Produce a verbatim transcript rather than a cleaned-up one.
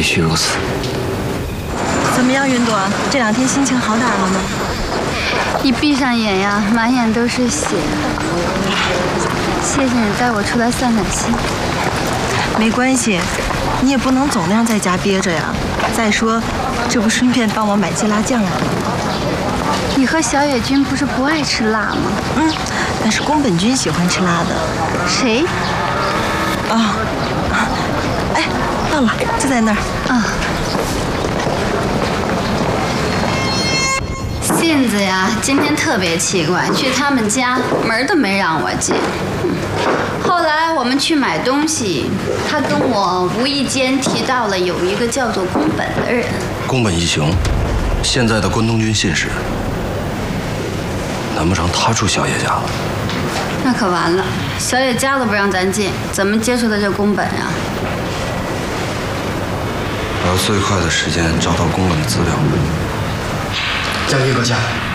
必须如此。 怎么样，云朵？这两天心情好点了吗？ 一闭上眼呀，满眼都是血。谢谢你带我出来散散心。 没关系，你也不能总那样在家憋着呀。再说，这不顺便帮我买鸡辣酱了吗？ 你和小野君不是不爱吃辣吗？ 嗯，但是宫本君喜欢吃辣的。 谁？ 啊、哦，哎，到了，就在那儿。 啊。信子呀，今天特别奇怪，去他们家门都没让我进。后来我们去买东西，他跟我无意间提到了有一个叫做宫本的人。 宫本一雄，现在的关东军信使。难不成他住小野家了？ 那可完了，小野家都不让咱进，怎么接触的这宫本呀？ 我要最快的时间找到宫本的资料。 将军阁下。